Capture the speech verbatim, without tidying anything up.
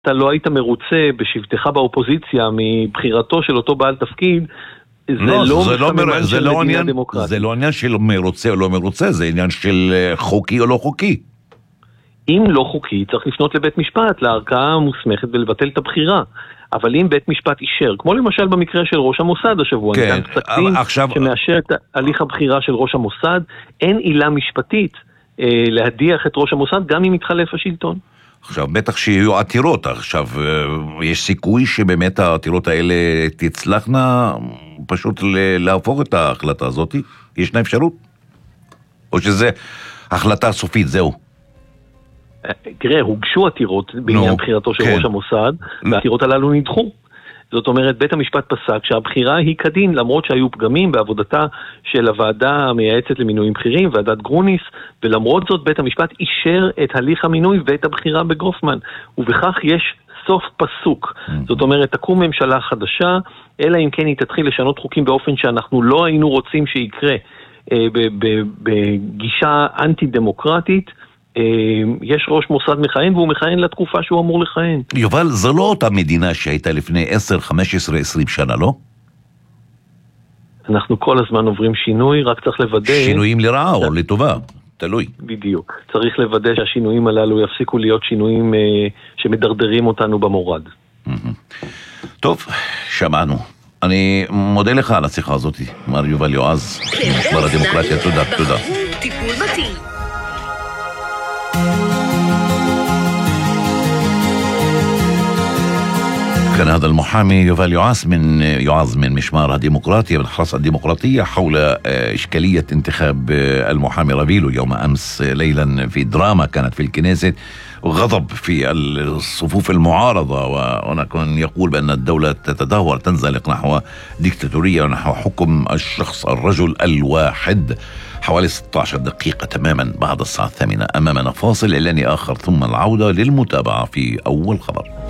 אתה לא היית מרוצה בשבתך באופוזיציה מבחירתו של אותו בעל תפקיד, זה לא, לא זה לא מר... זה לא עניין, דמוקרטית. זה לא עניין של מרוצה או לא מרוצה, זה עניין של חוקי או לא חוקי. אם לא חוקי, צריך לפנות לבית משפט, לערכאה המוסמכת ולבטל את הבחירה. אבל אם בית משפט אישר, כמו למשל במקרה של ראש המוסד השבוע, כן, ניתן פסק דין עכשיו... שמאשר את הליך הבחירה של ראש המוסד, אין עילה משפטית אה, להדיח את ראש המוסד, גם אם יתחלף השלטון. עכשיו, בטח שיהיו עתירות. עכשיו, יש סיכוי שבאמת העתירות האלה תצלחנה פשוט להפוך את ההחלטה הזאת? ישנה אפשרות? או שזה החלטה סופית, זהו? תראה, הוגשו עתירות בעניין בחירתו של ראש המוסד, והעתירות הללו נדחו. זאת אומרת, בית המשפט פסק שהבחירה היא כדין, למרות שהיו פגמים בעבודתה של הוועדה המייעצת למינויים בכירים, ועדת גרוניס, ולמרות זאת בית המשפט אישר את הליך המינוי ואת הבחירה בגרופמן, ובכך יש סוף פסוק. זאת אומרת, תקום ממשלה חדשה, אלא אם כן היא תתחיל לשנות חוקים באופן שאנחנו לא היינו רוצים שיקרה, בגישה אנטי-דמוקרטית. יש ראש מוסד מכהן והוא מכהן לתקופה שהוא אמור לכהן. יובל, זו לא אותה מדינה שהייתה לפני עשר, חמש עשרה, עשרים שנה, לא? אנחנו כל הזמן עוברים שינוי, רק צריך לוודא... שינויים לרעה או לטובה, תלוי. בדיוק. צריך לוודא שהשינויים הללו יפסיקו להיות שינויים שמדרדרים אותנו במורד. טוב, שמענו. אני מודה לך על השיחה הזאת, מר יובל יועז, משמר הדמוקרטיה. תודה, תודה. טיפול מתאים. كان هذا المحامي يوفال يعاز من يعاز من مشمار الديمقراطية من الحرس الديمقراطية حول إشكالية انتخاب المحامي رافيلو يوم أمس ليلا في دراما كانت في الكنيست وغضب في الصفوف المعارضة، وهناك من يقول بأن الدولة تتدهور تنزلق نحو ديكتاتورية ونحو حكم الشخص الرجل الواحد. حوالي ستة عشر دقيقة تماما بعد الساعة الثامنة. أمامنا فاصل إعلاني آخر ثم العودة للمتابعة في أول خبر.